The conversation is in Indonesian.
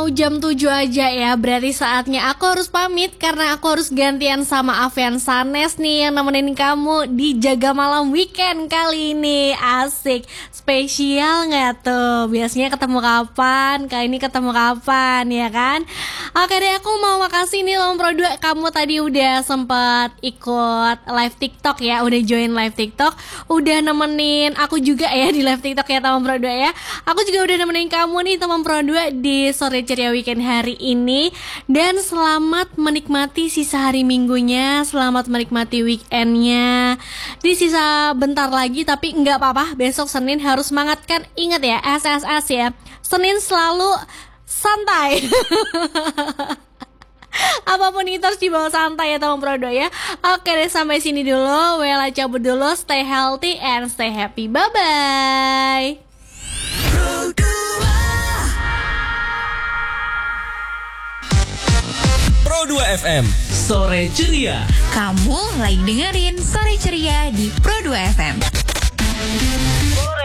jam 7 aja ya. Berarti saatnya aku harus pamit karena aku harus gantian sama Avian Sanes nih yang nemenin kamu di Jaga Malam Weekend kali ini. Asik, spesial gak tuh? Biasanya ketemu kapan, kali ini ketemu kapan ya kan? Oke deh, aku mau makasih nih Lompro 2. Kamu tadi udah sempet ikut live TikTok ya, udah join live TikTok, udah nemenin aku juga ya di live TikTok ya Lompro 2 ya. Aku juga udah nemenin kamu nih teman Pro 2 di Sore Ceria Weekend hari ini. Dan selamat menikmati sisa hari minggunya, selamat menikmati weekendnya. Di sisa bentar lagi tapi nggak apa-apa, besok Senin harus semangat kan. Ingat ya, SSS ya, Senin selalu santai. Apapun itu harus dibawa santai ya teman Pro 2 ya. Oke deh, sampai sini dulu. Wela cabut dulu, stay healthy and stay happy. Bye-bye. Pro 2 FM Sore Ceria. Kamu lagi dengerin Sore Ceria di Pro 2 FM.